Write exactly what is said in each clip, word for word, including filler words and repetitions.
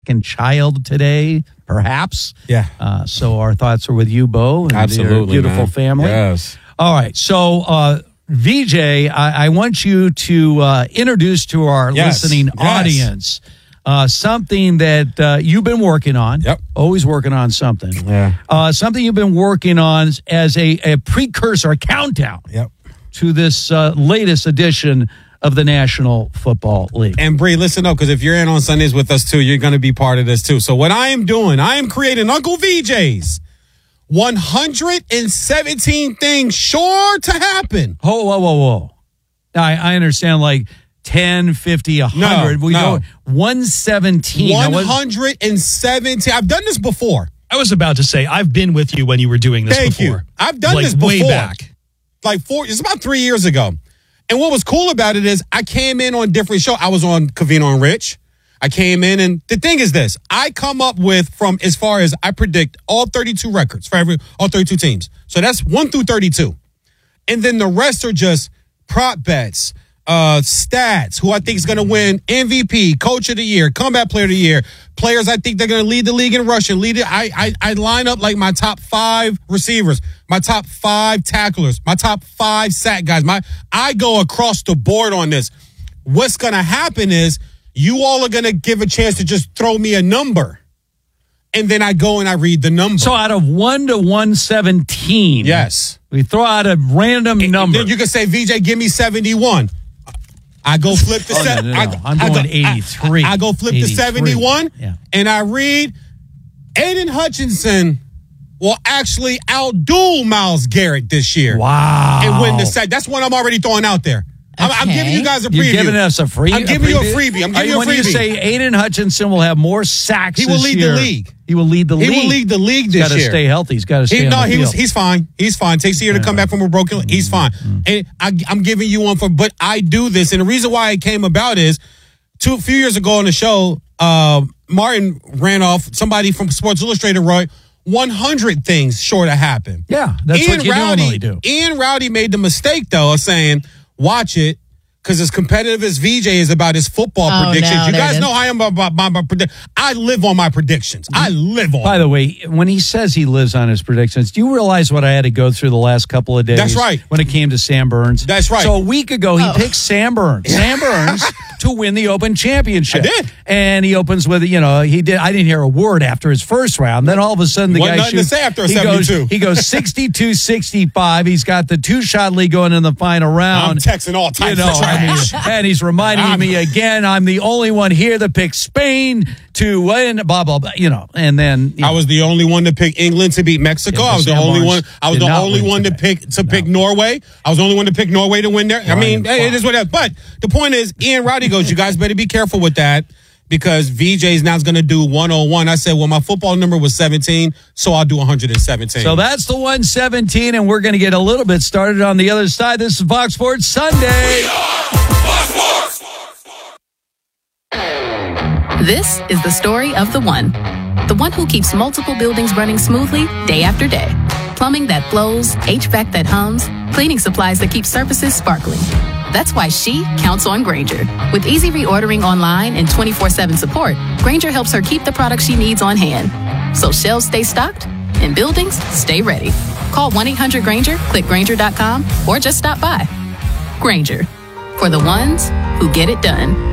second child today, perhaps. Yeah. Uh, so our thoughts are with you, Bo, and Absolutely, your beautiful man. family. Yes. All right. So, uh, V J, I, I want you to uh, introduce to our Yes. listening Yes. audience uh, something that uh, you've been working on. Yep. Always working on something. Yeah. Uh, something you've been working on as a, a precursor, a countdown Yep. to this uh, latest edition of the National Football League. And Bree, listen up, because if you're in on Sundays with us too, you're going to be part of this too. So what I am doing, I am creating Uncle V J's one hundred seventeen things sure to happen. Oh, whoa, whoa, whoa. I, I understand like ten, fifty, one hundred. No, we no. go one seventeen. one hundred seventeen. I've done this before. I was about to say, I've been with you when you were doing this Thank before. you. I've done like this before. way back. Like four, it's about three years ago. And what was cool about it is I came in on different shows. I was on Covino and Rich. I came in, and the thing is this. I come up with, from as far as I predict, all thirty-two records for every all thirty-two teams. So that's one through thirty-two. And then the rest are just prop bets, uh, stats, who I think is going to win M V P, Coach of the Year, Comeback Player of the Year, players I think they're going to lead the league in rushing. Lead it. I, I I line up like my top five receivers, my top five tacklers, my top five sack guys. My I go across the board on this. What's going to happen is you all are going to give a chance to just throw me a number, and then I go and I read the number. So out of one to one seventeen, yes, we throw out a random and number. then you can say, V J, give me seventy-one. I go flip the Oh, set. no, no, no. I, I'm I going go, eighty-three. I, I go flip the eighty-three. seventy-one, Yeah. and I read Aiden Hutchinson will actually outduel Myles Garrett this year. Wow. And win the set. That's one I'm already throwing out there. I'm, I'm Okay. giving you guys a preview. You're giving us a free. I'm giving you a freebie. I'm Are giving you a when freebie. you say Aiden Hutchinson will have more sacks, He will this lead year, the league. He will lead the He league. will lead the league He's this got to year. stay healthy. He's got to stay. He, on no, the he was. field. He's fine. He's fine. Takes a year to come back from a broken leg. He's fine. And I, I'm giving you one for. But I do this, and the reason why it came about is two a few years ago on the show, uh, Martin ran off. Somebody from Sports Illustrated wrote one hundred things sure to happen. Yeah, that's Ian what you Rowdy, normally do. Ian Rowdy made the mistake though of saying, "Watch it." Because as competitive as V J is about his football Oh, predictions, no, you there guys it is. know I am about my, my predict. I live on my predictions. I live on. By the way, when he says he lives on his predictions, do you realize what I had to go through the last couple of days? That's right. When it came to Sam Burns. That's right. So a week ago, he Oh. picked Sam Burns. Sam Burns to win the Open Championship. I did. And he opens with, you know, he did. I didn't hear a word after his first round. Then all of a sudden, the Wasn't guy nothing to shoots. say after a he goes, seventy-two. he goes sixty-two sixty-five. He's got the two-shot lead going in the final round. I'm texting all types You know, of trash. I mean, and he's reminding I'm- me again, I'm the only one here that picked Spain to win, blah, blah, blah, you know, and then. You I know, was the only one to pick England to beat Mexico. Yeah, I was the Sam only Barnes one. I was did the not only win one to today. pick to No. pick Norway. I was the only one to pick Norway to win there. I mean, Ryan, hey, it is what it is. But the point is, Ian Rowdy goes, you guys better be careful with that because V J's now going to do one oh one. I said, well, my football number was seventeen, so I'll do one hundred seventeen. So that's the one seventeen, and we're going to get a little bit started on the other side. This is Fox Sports Sunday. This is the story of the one. The one who keeps multiple buildings running smoothly day after day. Plumbing that flows, H V A C that hums, cleaning supplies that keep surfaces sparkling. That's why she counts on Grainger. With easy reordering online and twenty-four seven support, Grainger helps her keep the products she needs on hand. So shelves stay stocked and buildings stay ready. Call one eight hundred Grainger, click Grainger dot com, or just stop by. Grainger, for the ones who get it done.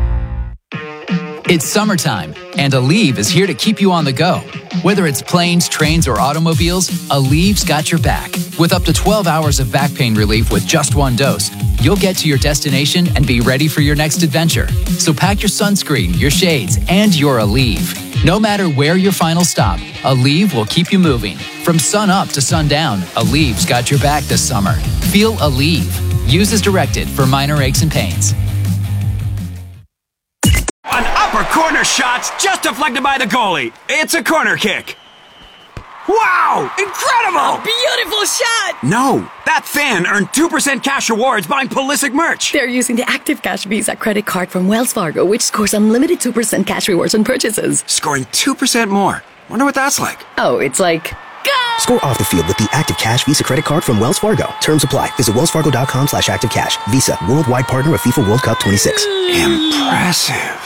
It's summertime, and Aleve is here to keep you on the go. Whether it's planes, trains, or automobiles, Aleve's got your back. With up to twelve hours of back pain relief with just one dose, you'll get to your destination and be ready for your next adventure. So pack your sunscreen, your shades, and your Aleve. No matter where your final stop, Aleve will keep you moving. From sun up to sundown, Aleve's got your back this summer. Feel Aleve. Use as directed for minor aches and pains. An upper corner shot's just deflected by the goalie. It's a corner kick. Wow! Incredible! Beautiful shot! No, that fan earned two percent cash rewards buying Pulisic merch. They're using the Active Cash Visa credit card from Wells Fargo, which scores unlimited two percent cash rewards on purchases. Scoring two percent more. Wonder what that's like. Oh, it's like... Go! Score off the field with the Active Cash Visa credit card from Wells Fargo. Terms apply. Visit wellsfargo.com slash active cash. Visa, worldwide partner of FIFA World Cup twenty-six. Impressive.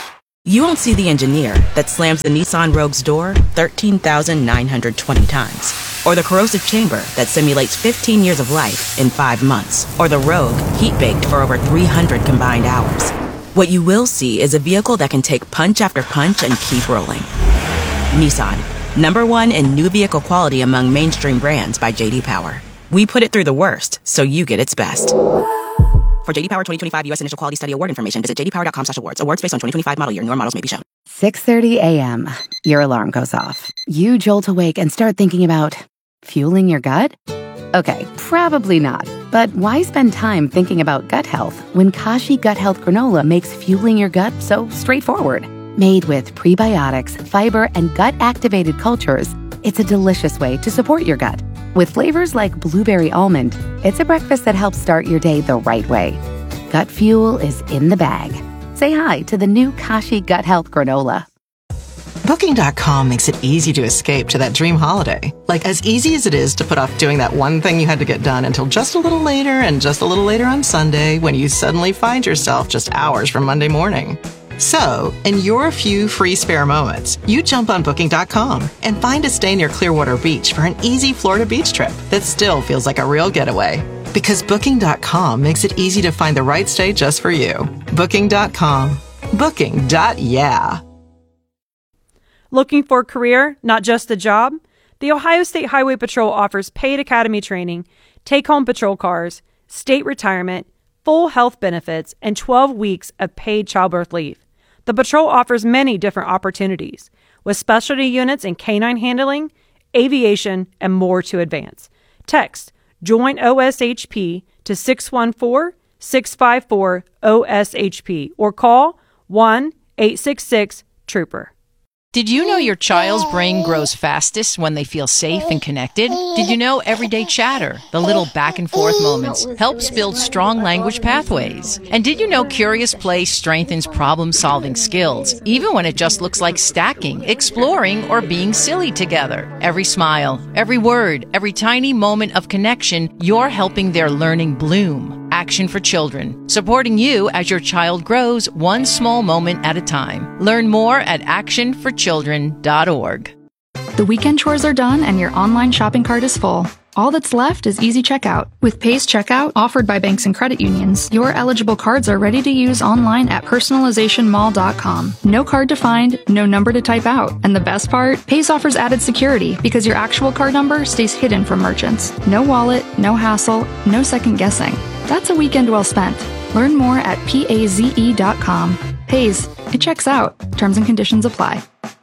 You won't see the engineer that slams the Nissan Rogue's door thirteen thousand nine hundred twenty times, or the corrosive chamber that simulates fifteen years of life in five months, or the Rogue heat-baked for over three hundred combined hours. What you will see is a vehicle that can take punch after punch and keep rolling. Nissan, number one in new vehicle quality among mainstream brands by J D Power. We put it through the worst, so you get its best. For J D Power twenty twenty-five U S Initial Quality Study Award information, visit j d power dot com slash awards. Awards based on twenty twenty-five model year. Newer models may be shown. six thirty a.m. Your alarm goes off. You jolt awake and start thinking about fueling your gut? Okay, probably not. But why spend time thinking about gut health when Kashi Gut Health Granola makes fueling your gut so straightforward? Made with prebiotics, fiber, and gut-activated cultures, it's a delicious way to support your gut. With flavors like blueberry almond, it's a breakfast that helps start your day the right way. Gut fuel is in the bag. Say hi to the new Kashi Gut Health Granola. Booking dot com makes it easy to escape to that dream holiday. Like as easy as it is to put off doing that one thing you had to get done until just a little later and just a little later on Sunday when you suddenly find yourself just hours from Monday morning. So, in your few free spare moments, you jump on Booking dot com and find a stay near Clearwater Beach for an easy Florida beach trip that still feels like a real getaway. Because Booking dot com makes it easy to find the right stay just for you. Booking dot com. Booking. Yeah. Looking for a career, not just a job? The Ohio State Highway Patrol offers paid academy training, take-home patrol cars, state retirement, full health benefits, and twelve weeks of paid childbirth leave. The patrol offers many different opportunities, with specialty units in canine handling, aviation, and more to advance. Text Join O S H P to six one four, six five four, O S H P or call one eight six six TROOPER. Did you know your child's brain grows fastest when they feel safe and connected? Did you know everyday chatter, the little back and forth moments, helps build strong language pathways? And did you know curious play strengthens problem-solving skills, even when it just looks like stacking, exploring, or being silly together? Every smile, every word, every tiny moment of connection, you're helping their learning bloom. Action for Children, supporting you as your child grows one small moment at a time. Learn more at action for children dot org. The weekend chores are done and your online shopping cart is full. All that's left is easy checkout. With Pace Checkout, offered by banks and credit unions, your eligible cards are ready to use online at personalization mall dot com. No card to find, no number to type out. And the best part? Pace offers added security because your actual card number stays hidden from merchants. No wallet, no hassle, no second guessing. That's a weekend well spent. Learn more at paze dot com. Paze, it checks out. Terms and conditions apply.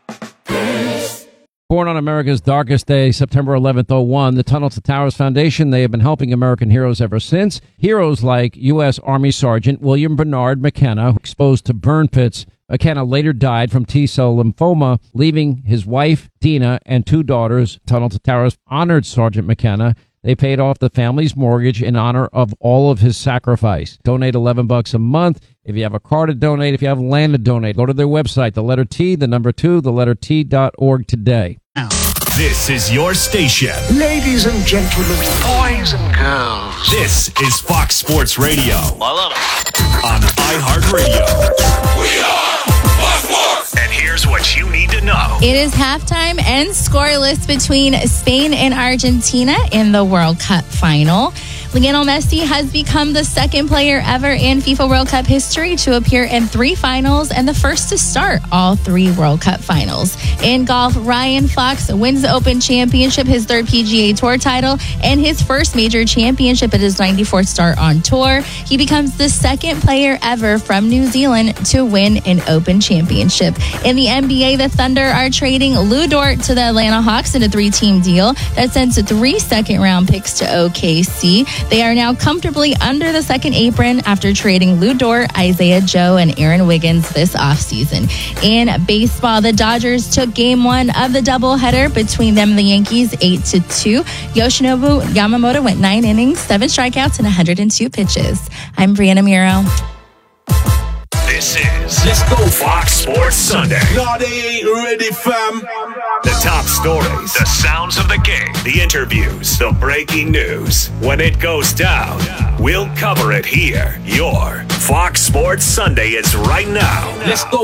Born on America's darkest day, September eleventh, oh one, the Tunnel to Towers Foundation, they have been helping American heroes ever since. Heroes like U S. Army Sergeant William Bernard McKenna, exposed to burn pits. McKenna later died from T-cell lymphoma, leaving his wife, Dina, and two daughters. Tunnel to Towers honored Sergeant McKenna. They paid off the family's mortgage in honor of all of his sacrifice. Donate eleven bucks a month. If you have a car to donate, if you have land to donate, go to their website, the letter T, the number two, the letter T dot org today. This is your station. Ladies and gentlemen, boys and girls. This is Fox Sports Radio. I love it. On iHeartRadio. We are Fox Sports. And here's what you need to know. It is halftime and scoreless between Spain and Argentina in the World Cup final. Lionel Messi has become the second player ever in FIFA World Cup history to appear in three finals and the first to start all three World Cup finals. In golf, Ryan Fox wins the Open Championship, his third P G A Tour title, and his first major championship at his ninety-fourth start on tour. He becomes the second player ever from New Zealand to win an Open Championship. In the N B A, the Thunder are trading Lou Dort to the Atlanta Hawks in a three-team deal that sends three second-round picks to O K C. They are now comfortably under the second apron after trading Lou Dort, Isaiah Joe, and Aaron Wiggins this offseason. In baseball, the Dodgers took game one of the doubleheader between them and the Yankees, eight to two. Yoshinobu Yamamoto went nine innings, seven strikeouts, and one hundred two pitches. I'm Brianna Muro. This is Let's Go Fox Sports Sunday. No, they ain't ready, fam. The top stories, the sounds of the game, the interviews, the breaking news. When it goes down, we'll cover it here. Your Fox Sports Sunday is right now. Let's go.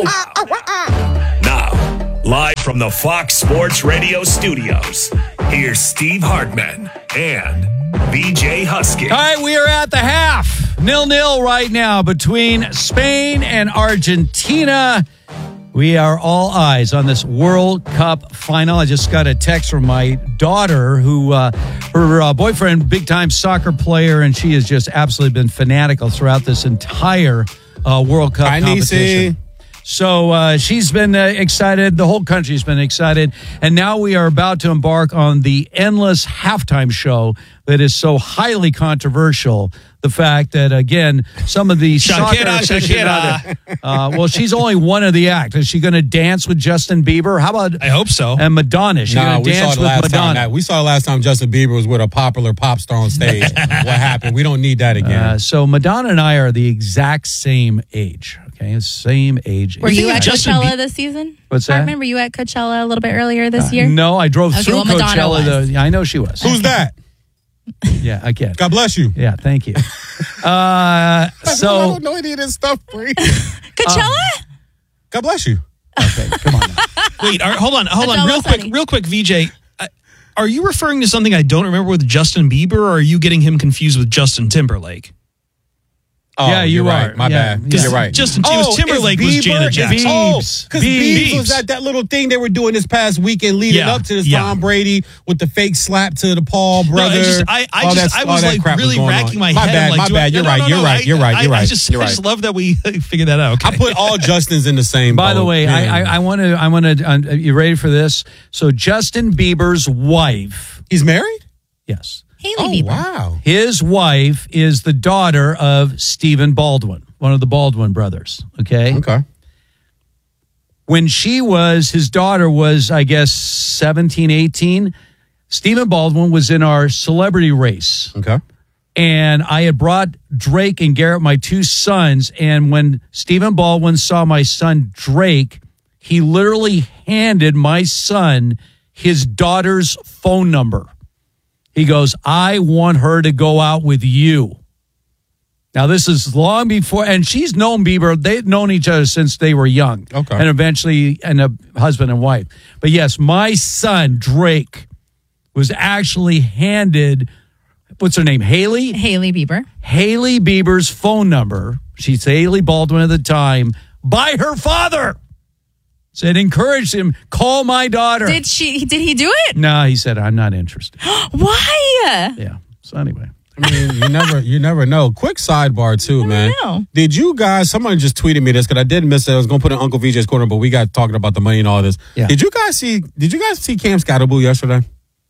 Now, live from the Fox Sports Radio studios, here's Steve Hartman and B J Husky. All right, we are at the half. Nil-nil right now between Spain and Argentina. We are all eyes on this World Cup final. I just got a text from my daughter who, uh, her uh, boyfriend, big-time soccer player, and she has just absolutely been fanatical throughout this entire uh, World Cup Hi, competition. Nisi. So uh, she's been uh, excited. The whole country's been excited. And now we are about to embark on the endless halftime show that is so highly controversial. The fact that, again, some of the soccer Shakira, aficionados, uh, well, she's only one of the act. Is she going to dance with Justin Bieber? How about? I hope so. And Madonna. She's No, going to we saw dance the with last Madonna. time that we saw the last time Justin Bieber was with a popular pop star on stage. What happened? We don't need that again. Uh, so Madonna and I are the exact same age. Okay, same age. Were you at Justin Coachella Bie- this season? What's that? Hartman, were you at Coachella a little bit earlier this Uh, year? No, I drove Okay, through well, Madonna Coachella. was. The, I know she was. Who's that? Yeah, again. God bless you. Yeah, thank you. Uh, I so, don't know any of this stuff, Bree. Coachella? God bless you. Okay, come on. Wait, are, hold on, hold That's on, real almost quick, funny. real quick, V J. Uh, are you referring to something I don't remember with Justin Bieber, or are you getting him confused with Justin Timberlake? Oh, Yeah, you you're are. right. My Yeah, bad. yeah. You're right. Justin it was Oh, Timberlake it's was Bieber? Janet Jackson. Oh, Biebs. because Biebs. Biebs was at that little thing they were doing this past weekend leading Yeah, up to this yeah. Tom Brady with the fake slap to the Paul No, brother. I just, I, I All just, that- I all was that like crap was really going racking on. my My head. bad, I'm like, my do bad. I, You're no, right, no, you're no, right, I- you're right, I- you're I right, just, you're I just right. love that we figured that out. Okay. I put all Justins in the same By the boat. way, Man. I, I, I want to. I want to. Uh, you ready for this? So Justin Bieber's wife. He's married? Yes. Haley Oh, Bieber. wow. His wife is the daughter of Stephen Baldwin, one of the Baldwin brothers. Okay. Okay. When she was, his daughter was, I guess, seventeen, eighteen. Stephen Baldwin was in our celebrity race. Okay. And I had brought Drake and Garrett, my two sons. And when Stephen Baldwin saw my son Drake, he literally handed my son his daughter's phone number. He goes, I want her to go out with you. Now, this is long before, and she's known Bieber. They've known each other since they were young. Okay. And eventually, and a husband and wife. But yes, my son, Drake, was actually handed, what's her name, Haley? Haley Bieber. Haley Bieber's phone number. She's Haley Baldwin at the time, by her father. Said, encouraged him, call my daughter. Did she? Did he do it? No, he said, I'm not interested. Why? Yeah. So anyway. I mean, you never, you never know. Quick sidebar too, man. know. Did you guys? Somebody just tweeted me this because I didn't miss it. I was going to put it in Uncle V J's corner, but we got talking about the money and all this. Yeah. Did you guys see? Did you guys see Cam Scatterboo yesterday?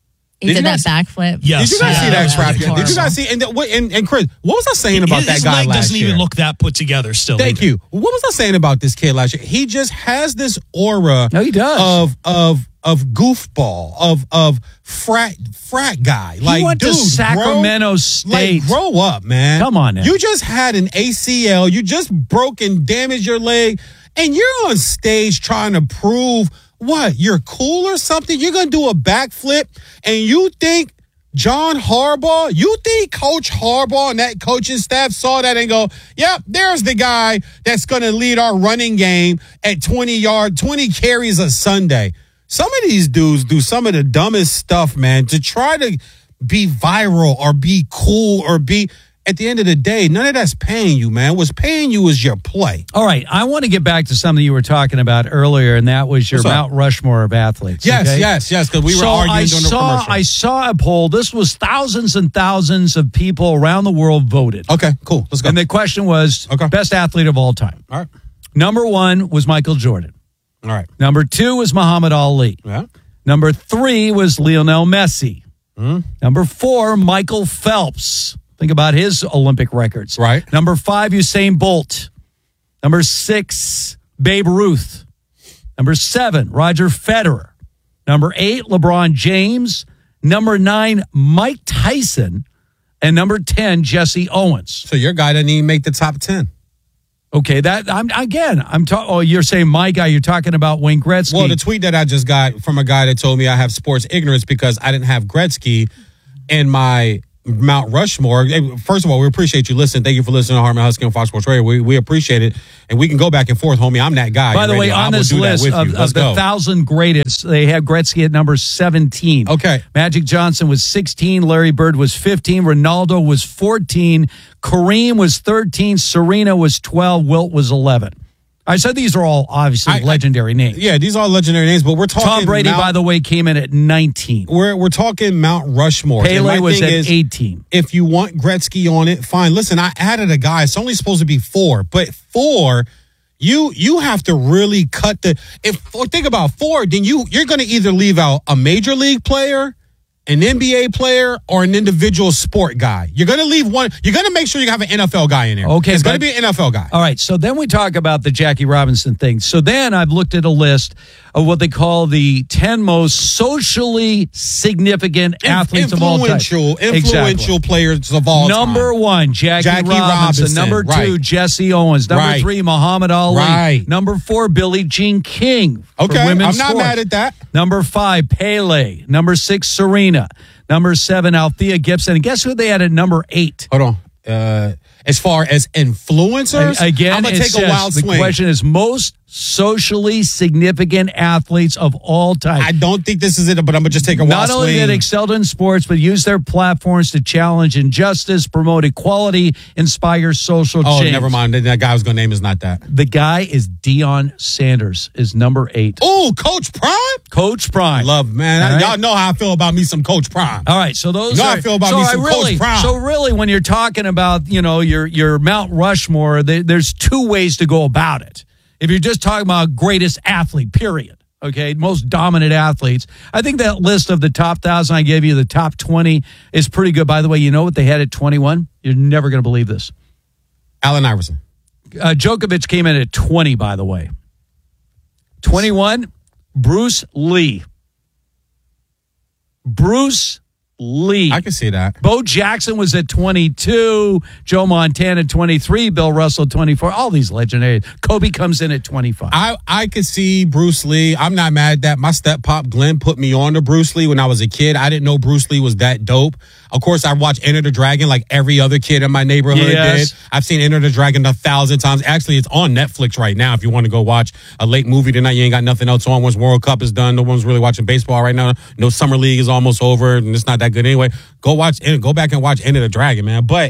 He Did did you that guys- backflip. Yes. Did you guys Yeah, see that was crap? horrible. Did you guys see? And, what- and and Chris, what was I saying about his, that his guy leg last doesn't year? even look that put together still. Thank either. you. What was I saying about this kid last year? He just has this aura. No, he does. Of of of goofball of of frat frat guy. Like, went to dude, Sacramento grow, State. Like, grow up, man. Come on now. You just had an A C L. You just broke and damaged your leg, and you're on stage trying to prove what you're cool or something. You're gonna do a backflip, and you think John Harbaugh, you think Coach Harbaugh and that coaching staff saw that and go, yep, there's the guy that's going to lead our running game at twenty yard, twenty carries a Sunday. Some of these dudes do some of the dumbest stuff, man, to try to be viral or be cool or be, at the end of the day, none of that's paying you, man. What's paying you is your play. All right. I want to get back to something you were talking about earlier, and that was your What's up? Mount Rushmore of athletes. Yes, okay? yes, yes, because we were so arguing I during the saw, commercial. I saw a poll. This was thousands and thousands of people around the world voted. Okay, cool. Let's go. And the question was, Okay. best athlete of all time. All right. Number one was Michael Jordan. All right. Number two was Muhammad Ali. Yeah. Number three was Lionel Messi. Mm. Number four, Michael Phelps. Think about his Olympic records. Right. Number five, Usain Bolt. Number six, Babe Ruth. Number seven, Roger Federer. Number eight, LeBron James. Number nine, Mike Tyson. And number ten, Jesse Owens. So your guy didn't even make the top ten. Okay, that I'm again. I'm talking. Oh, you're saying my guy. You're talking about Wayne Gretzky. Well, the tweet that I just got from a guy that told me I have sports ignorance because I didn't have Gretzky in my Mount Rushmore. First of all, we appreciate you listening. Thank you for listening to Harman Husky on Fox Sports Radio. We we appreciate it, and we can go back and forth, homie. I'm that guy. By the way, on this list of, of the thousand greatest, they have Gretzky at number seventeen. Okay, Magic Johnson was sixteen. Larry Bird was fifteen. Ronaldo was fourteen. Kareem was thirteen. Serena was twelve. Wilt was eleven. I said these are all obviously I, legendary names. Yeah, these are all legendary names, but we're talking. Tom Brady, Mount, by the way, came in at nineteen. We're we're talking Mount Rushmore. Pele was at is, eighteen. If you want Gretzky on it, fine. Listen, I added a guy. It's only supposed to be four, but four, you you have to really cut the. If think about four, then you you're going to either leave out a major league player, an N B A player, or an individual sport guy. You're going to leave one. You're going to make sure you have an N F L guy in there. Okay, it's but, going to be an N F L guy. All right. So then we talk about the Jackie Robinson thing. So then I've looked at a list of what they call the ten most socially significant In, athletes of all time. Influential, influential exactly. players of all Number time. one, Jackie, Jackie Robinson. Robinson. Number two, Right. Jesse Owens. Number Right. three, Muhammad Ali. Right. Number four, Billie Jean King. for Okay, I'm women's not sports. mad at that. Number five, Pele. Number six, Serena. Number seven, Althea Gibson. And guess who they had at number eight? Hold on. Uh, as far as influencers, Again, I'm going it to take says a wild the swing. question is most socially significant athletes of all time. I don't think this is it, but I'm going to just take a Not wild only swing. that excelled in sports, but used their platforms to challenge injustice, promote equality, inspire social oh, change. never mind. That guy I was going to name is not that. The guy is Deion Sanders, is number eight. Oh, Coach Prime? Coach Prime. Love, man. All I, right. Y'all know how I feel about me some Coach Prime. All right, so those You know are, how I feel about so me I some really, Coach Prime. So really, when you're talking about, you know, your your Mount Rushmore, there, there's two ways to go about it. If you're just talking about greatest athlete, period, okay, most dominant athletes, I think that list of the top thousand I gave you, the top twenty, is pretty good. By the way, you know what they had at twenty-one? You're never going to believe this. Allen Iverson. Uh, Djokovic came in at twenty, by the way. twenty-one, Bruce Lee. Bruce Lee. I can see that. Bo Jackson was at twenty-two. Joe Montana twenty-three. Bill Russell twenty-four. All these legendary. Kobe comes in at twenty-five. I, I could see Bruce Lee. I'm not mad at that. My step pop Glenn put me on to Bruce Lee when I was a kid. I didn't know Bruce Lee was that dope. Of course, I watched Enter the Dragon like every other kid in my neighborhood Yes. did. I've seen Enter the Dragon a thousand times. Actually, it's on Netflix right now if you want to go watch a late movie tonight. You ain't got nothing else on. Once World Cup is done, no one's really watching baseball right now. No Summer League is almost over, and it's not that good anyway. Go watch, go back and watch Enter the Dragon, man. But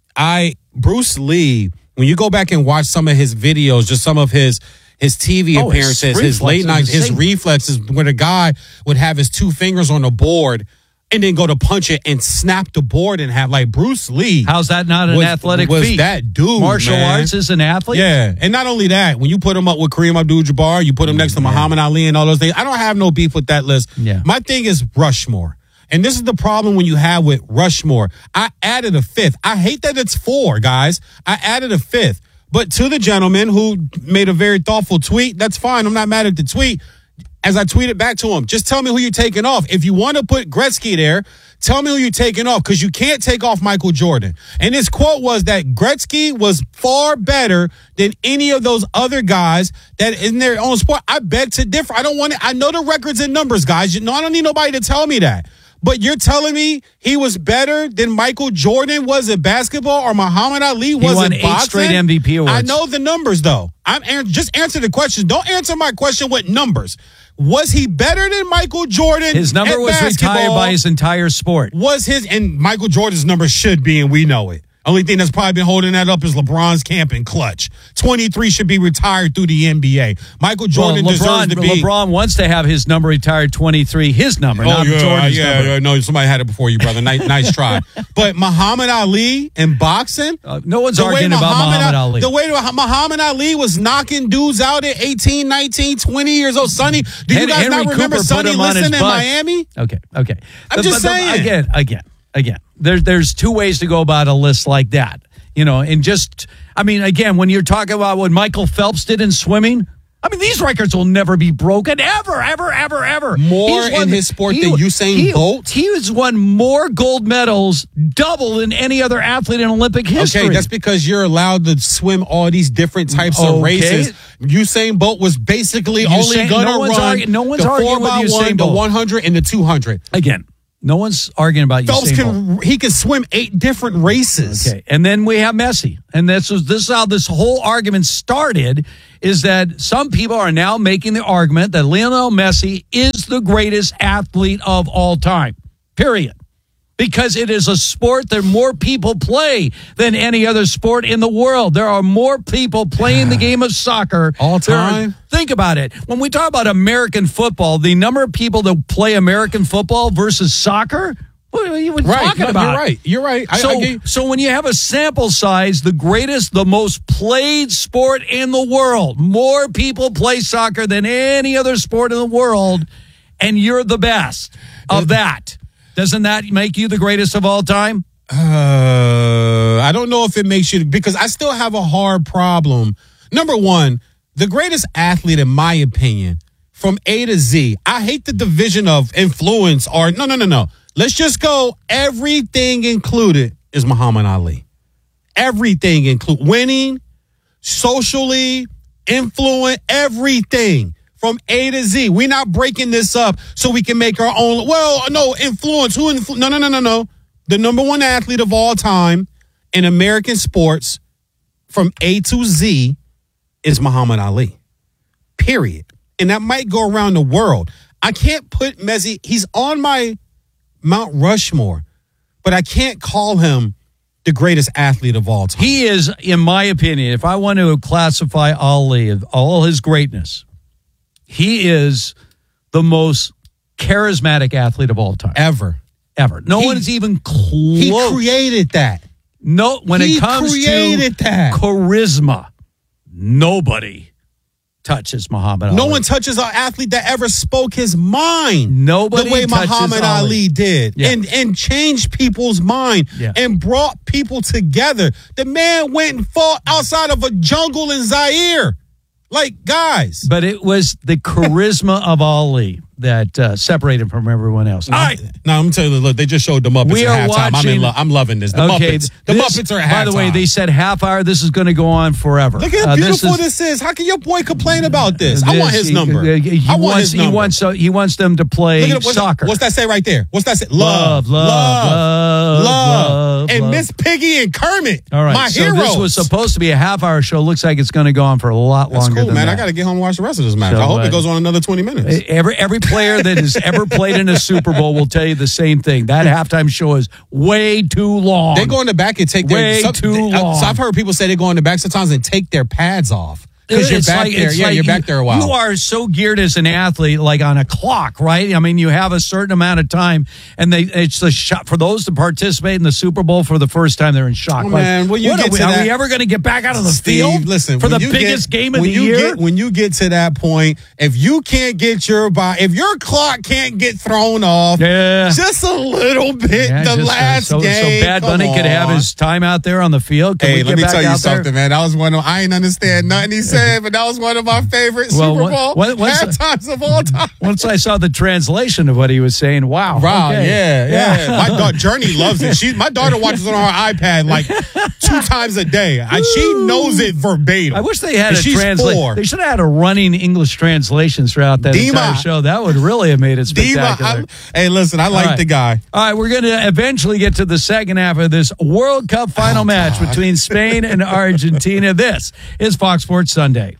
I, Bruce Lee, when you go back and watch some of his videos, just some of his his T V Oh, his appearances, his late reflexes, nights, his insane. reflexes, when a guy would have his two fingers on the board and then go to punch it and snap the board and have like Bruce Lee. How's that not an was, athletic was feat? that dude, Martial man. arts is an athlete? Yeah, and not only that, when you put him up with Kareem Abdul-Jabbar, you put him next to Muhammad Ali and all those things. I don't have no beef with that list. Yeah. My thing is Rushmore. And this is the problem when you have with Rushmore. I added a fifth. I hate that it's four, guys. I added a fifth. But to the gentleman who made a very thoughtful tweet, that's fine. I'm not mad at the tweet. As I tweeted back to him, just tell me who you're taking off. If you want to put Gretzky there, tell me who you're taking off, because you can't take off Michael Jordan. And his quote was that Gretzky was far better than any of those other guys that in their own sport. I beg to differ. I don't want to, I know the records and numbers, guys. You know, I don't need nobody to tell me that. But you're telling me he was better than Michael Jordan was in basketball or Muhammad Ali was won in eight boxing? straight M V P awards. I know the numbers, though. I'm an- just answer the question. Don't answer my question with numbers. Was he better than Michael Jordan? His number at was basketball? retired by his entire sport. Was his, and Michael Jordan's number should be, and we know it. Only thing that's probably been holding that up is LeBron's camp and clutch. twenty-three should be retired through the N B A. Michael Jordan well, deserves LeBron, to be. LeBron wants to have his number retired twenty-three, his number, Oh, not yeah, Jordan's yeah, number. yeah, no, somebody had it before you, brother. Nice, nice try. But Muhammad Ali in boxing, Uh, no one's the way arguing about Muhammad Ali. The way Muhammad Ali was knocking dudes out at eighteen, nineteen, twenty years old. Sonny, do you Hen- guys Henry not remember Cooper put Sonny him on his Liston in bus. Miami? Okay, okay. I'm But- just but- but saying. Again, again, again. There's there's two ways to go about a list like that. You know, and just, I mean, again, when you're talking about what Michael Phelps did in swimming, I mean, these records will never be broken, ever, ever, ever, ever. More He's won in the- his sport he- than Usain he- Bolt? He has won more gold medals, double than any other athlete in Olympic history. Okay, that's because you're allowed to swim all these different types of Okay. races. Usain Bolt was basically only Usain- going to no one's run argu- no one's the arguing four with by Usain one, the Bolt. one hundred, and the two hundred. Again, no one's arguing about Phelps Usain can Bolt. he can swim eight different races. Okay, and then we have Messi, and this is this is how this whole argument started. Is that some people are now making the argument that Lionel Messi is the greatest athlete of all time. Period. Because it is a sport that more people play than any other sport in the world. There are more people playing the game of soccer all There are- time. think about it. When we talk about American football, the number of people that play American football versus soccer, what are you even Right, talking no, about? you're right. You're right. I- So, I get- so when you have a sample size, the greatest, the most played sport in the world, more people play soccer than any other sport in the world, and you're the best of that. Doesn't that make you the greatest of all time? Uh, I don't know if it makes you, because I still have a hard problem. Number one, the greatest athlete, in my opinion, from A to Z. I hate the division of influence or no, no, no, no. Let's just go. Everything included is Muhammad Ali. Everything include winning, socially, influence, everything. From A to Z. We're not breaking this up so we can make our own. Well, no, influence. Who? Influ- no, no, no, no, no. The number one athlete of all time in American sports from A to Z is Muhammad Ali. Period. And that might go around the world. I can't put Messi. He's on my Mount Rushmore, but I can't call him the greatest athlete of all time. He is, in my opinion, if I want to classify Ali of all his greatness, he is the most charismatic athlete of all time. Ever. Ever. No He- one's even close. He created that. No, when He it comes created to that. charisma, nobody touches Muhammad Ali. No one touches an athlete that ever spoke his mind. Nobody the way touches Muhammad Ali. Ali did, Yeah. and and changed people's mind Yeah. and brought people together. The man went and fought outside of a jungle in Zaire. Like, guys. But it was the charisma of Ali that uh, separated him from everyone else. All right. No, I'm telling you, look, they just showed the Muppets We at are halftime. I'm, watching- in lo- I'm loving this. The Okay, Muppets. The this- Muppets are at By the way, halftime. they said half hour. This is going to go on forever. Look at how Uh, beautiful this is- this is. How can your boy complain about this? I want this- his he- number. He, he I want wants, his he number. wants. Uh, he wants them to play Look at it, what's soccer. That, what's that say right there? What's that say? Love, Love, love, love, love, and love. Miss Piggy and Kermit. All right. my so heroes. this was supposed to be a half hour show. Looks like it's going to go on for a lot That's longer cool, than man. that. I got to get home and watch the rest of this match. So, I hope uh, it goes on another twenty minutes. Every every player that has ever played in a Super Bowl will tell you the same thing. That halftime show is way too long. They go in the back and take their way some- too uh, long. So I've heard people say they go in the back sometimes and take their pads off because you're It's back like- there. it's Yeah, like you're you- back there a while. You are so geared as an athlete, like on a clock, right? I mean, you have a certain amount of time, and they it's a shot for those to participate in the Super Bowl for the first time. They're in shock. Oh, Like, man, when you what get are we, to are that- we ever going to get back out of the Steve, field? listen, for the when you biggest get, game of when the you year. Get, when you get to that point, if you can't get your body, if your clock can't get thrown off, Yeah. just a little bit, Yeah, the just, uh, last so, game. so Bad come Bunny could have on. his time out there on the field. Can Hey, we let get me back tell you out there? something, man. That was one of I ain't understand nothing he said, but that was one of my favorite Well, Super what- Bowl what- what's the- halftimes of all time. Once I saw the translation of what he was saying, wow. Wow, okay. yeah, yeah. My daughter Journey loves it. She, my daughter watches it on her iPad like two times a day. I, she knows it verbatim. I wish they had And a she's translation. four. They should have had a running English translation throughout that Dima. entire show. That would really have made it Dima, spectacular. I'm- hey, listen, I like All right. the guy. All right, we're going to eventually get to the second half of this World Cup final Oh, match between Spain and Argentina. This is Fox Sports Sunday.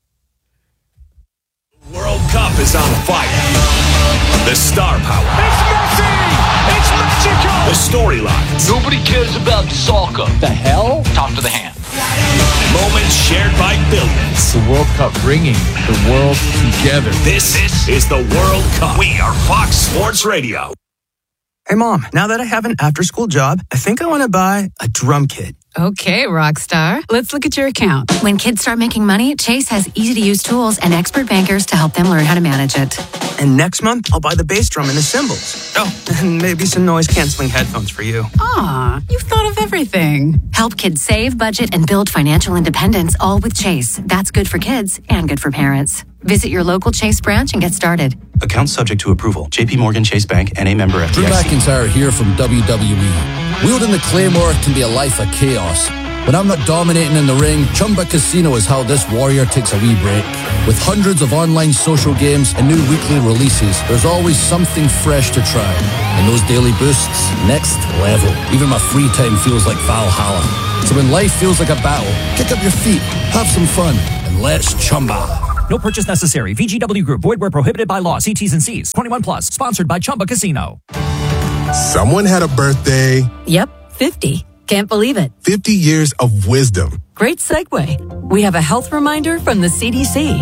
World Cup is on fire. The star power. It's Messi! It's Mexico! The storylines. Nobody cares about soccer. The hell? Talk to the hand. Moments shared by billions. The World Cup bringing the world together. This, this is the World Cup. We are Fox Sports Radio. Hey, Mom, now that I have an after-school job, I think I want to buy a drum kit. Okay, Rockstar. Let's look at your account. When kids start making money, Chase has easy-to-use tools and expert bankers to help them learn how to manage it. And next month, I'll buy the bass drum and the cymbals. Oh, and maybe some noise-canceling headphones for you. Aw, you've thought of everything. Help kids save, budget, and build financial independence, all with Chase. That's good for kids and good for parents. Visit your local Chase branch and get started. Account subject to approval. J P Morgan Chase Bank, N A member F D I C. Drew McIntyre here from W W E. Wielding the Claymore can be a life of chaos. When I'm not dominating in the ring, Chumba Casino is how this warrior takes a wee break. With hundreds of online social games and new weekly releases, there's always something fresh to try. And those daily boosts, next level. Even my free time feels like Valhalla. So when life feels like a battle, kick up your feet, have some fun, and let's Chumba. No purchase necessary. V G W Group. Void where prohibited by law. See T's and C's. twenty-one plus. Sponsored by Chumba Casino. Someone had a birthday. Yep, fifty. Can't believe it. fifty years of wisdom. Great segue. We have a health reminder from the C D C.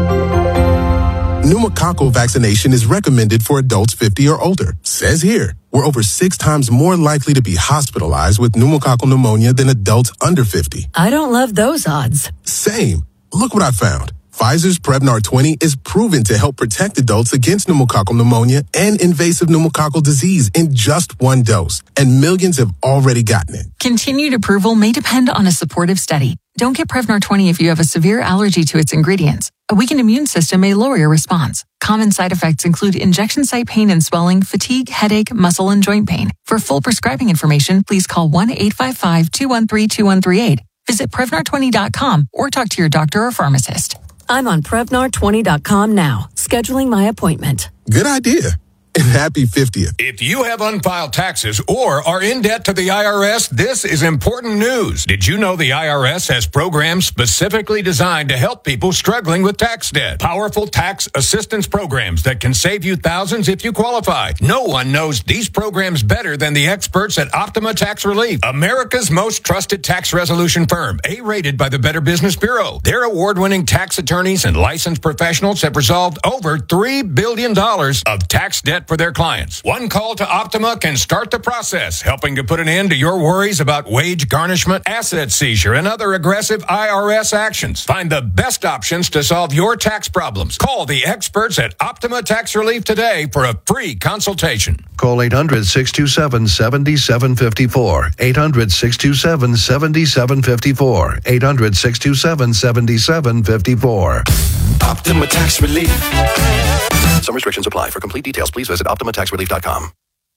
Pneumococcal vaccination is recommended for adults fifty or older. Says here, we're over six times more likely to be hospitalized with pneumococcal pneumonia than adults under fifty. I don't love those odds. Same. Look what I found. Pfizer's Prevnar twenty is proven to help protect adults against pneumococcal pneumonia and invasive pneumococcal disease in just one dose, and millions have already gotten it. Continued approval may depend on a supportive study. Don't get Prevnar twenty if you have a severe allergy to its ingredients. A weakened immune system may lower your response. Common side effects include injection site pain and swelling, fatigue, headache, muscle, and joint pain. For full prescribing information, please call one eight five five, two one three, two one three eight. Visit Prevnar twenty dot com or talk to your doctor or pharmacist. I'm on Prevnar twenty dot com now, scheduling my appointment. Good idea. And happy fiftieth. If you have unfiled taxes or are in debt to the I R S, this is important news. Did you know the I R S has programs specifically designed to help people struggling with tax debt? Powerful tax assistance programs that can save you thousands if you qualify. No one knows these programs better than the experts at Optima Tax Relief, America's most trusted tax resolution firm, A-rated by the Better Business Bureau. Their award-winning tax attorneys and licensed professionals have resolved over three billion dollars of tax debt for their clients. One call to Optima can start the process, helping to put an end to your worries about wage garnishment, asset seizure, and other aggressive I R S actions. Find the best options to solve your tax problems. Call the experts at Optima Tax Relief today for a free consultation. Call eight hundred, six two seven, seven seven five four. eight hundred, six two seven, seven seven five four. eight hundred, six two seven, seven seven five four. Optima Tax Relief. Some restrictions apply. For complete details, please visit optima tax relief dot com.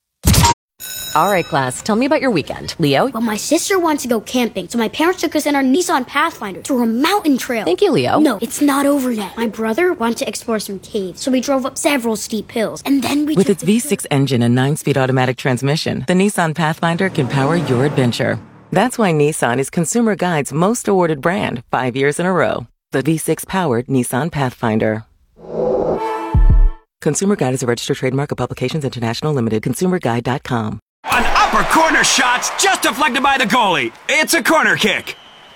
All right, class, tell me about your weekend. Leo? Well, my sister wanted to go camping, so my parents took us in our Nissan Pathfinder to a mountain trail. Thank you, Leo. No, it's not over yet. My brother wanted to explore some caves, so we drove up several steep hills, and then we With took its V six engine and nine-speed automatic transmission, the Nissan Pathfinder can power your adventure. That's why Nissan is Consumer Guide's most awarded brand, five years in a row. The V six-powered Nissan Pathfinder. Consumer Guide is a registered trademark of Publications International Limited. consumer guide dot com. An upper corner shot's just deflected by the goalie. It's a corner kick.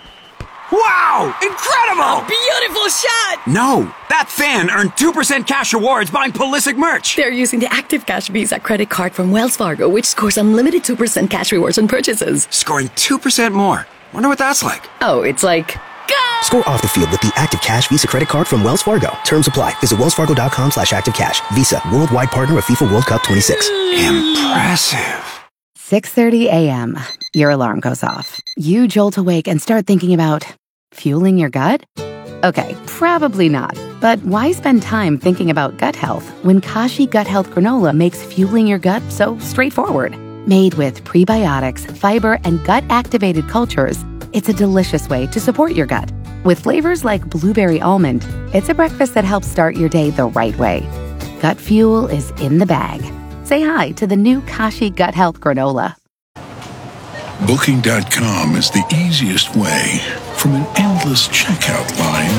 Wow! Incredible! A beautiful shot! No, that fan earned two percent cash rewards buying Pulisic merch. They're using the Active Cash Visa credit card from Wells Fargo, which scores unlimited two percent cash rewards on purchases. Scoring two percent more. Wonder what that's like. Oh, it's like... Score off the field with the Active Cash Visa credit card from Wells Fargo. Terms apply. Visit wellsfargo.com slash activecash. Visa, worldwide partner of FIFA World Cup twenty-six. Impressive. six thirty a.m. Your alarm goes off. You jolt awake and start thinking about fueling your gut? Okay, probably not. But why spend time thinking about gut health when Kashi Gut Health Granola makes fueling your gut so straightforward? Made with prebiotics, fiber, and gut-activated cultures, it's a delicious way to support your gut. With flavors like blueberry almond, it's a breakfast that helps start your day the right way. Gut fuel is in the bag. Say hi to the new Kashi Gut Health Granola. Booking dot com is the easiest way from an endless checkout line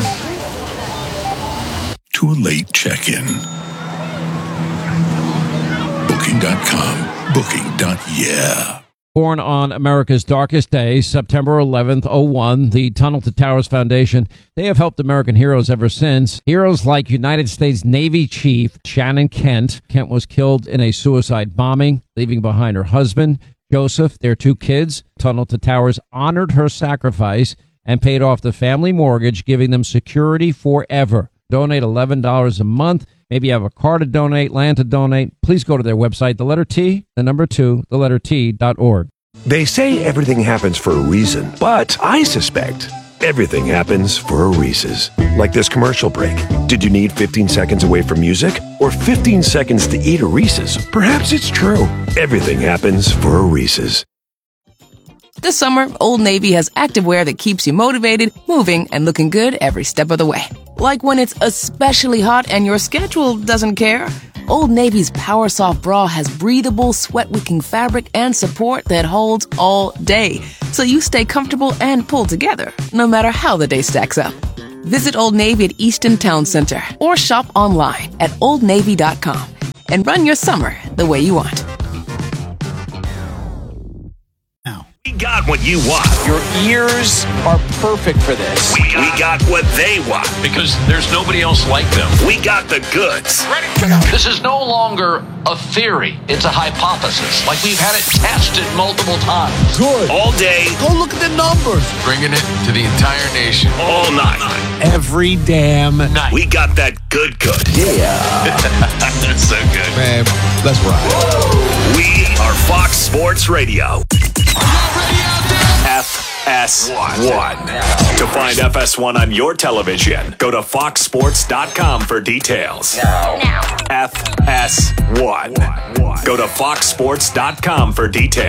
to a late check-in. Booking dot com. Booking. Yeah. Born on America's darkest day, September eleventh, oh one, the Tunnel to Towers Foundation, they have helped American heroes ever since. Heroes like United States Navy Chief Shannon Kent. Kent was killed in a suicide bombing, leaving behind her husband, Joseph, their two kids. Tunnel to Towers honored her sacrifice and paid off the family mortgage, giving them security forever. Donate eleven dollars a month Maybe you have a car to donate, land to donate. Please go to their website, the letter T, the number two, the letter T dot org. They say everything happens for a reason, but I suspect everything happens for a Reese's. Like this commercial break. Did you need fifteen seconds away from music or fifteen seconds to eat a Reese's? Perhaps it's true. Everything happens for a Reese's. This summer, Old Navy has activewear that keeps you motivated, moving, and looking good every step of the way. Like when it's especially hot and your schedule doesn't care. Old Navy's Power Soft Bra has breathable, sweat-wicking fabric and support that holds all day. So you stay comfortable and pulled together, no matter how the day stacks up. Visit Old Navy at Easton Town Center or shop online at old navy dot com and run your summer the way you want. We got what you want. Your ears are perfect for this. We got, we got what they want. Because there's nobody else like them. We got the goods. Ready to go. This is no longer a theory. It's a hypothesis. Like we've had it tested multiple times. Good. All day. Go look at the numbers. Bringing it to the entire nation. All night. Every damn night. We got that good good. Yeah. That's so good. Man, let's ride. We are Fox Sports Radio. F S one. To find F S one on your television, go to fox sports dot com for details. Now. F S one. Go to fox sports dot com for details.